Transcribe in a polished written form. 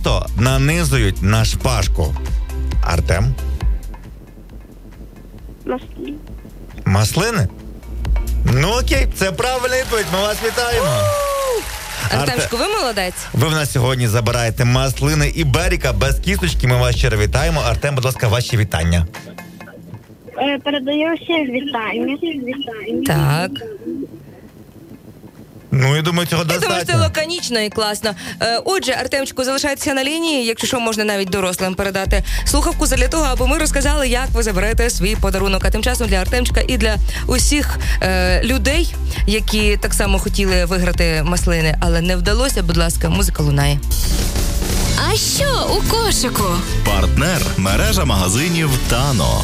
тісто нанизують на шпажку? Артем? Маслі. Маслини? Ну окей, це правильна відповідь, ми вас вітаємо. Артемчику, ви молодець. Ви в нас сьогодні забираєте маслини і беріка без кісточки, ми вас щиро вітаємо. Артем, будь ласка, ваші вітання. Передаю всім вітання. Так. Ну, я думаю, цього Я думаю, достатньо. це лаконічно і класно. Отже, Артемчику, залишайтеся на лінії, якщо що, можна навіть дорослим передати слухавку задля того, аби ми розказали, як ви заберете свій подарунок. А тим часом для Артемчика і для усіх людей, які так само хотіли виграти маслини, але не вдалося, будь ласка, музика лунає. А що у кошику? Партнер – мережа магазинів «Тано».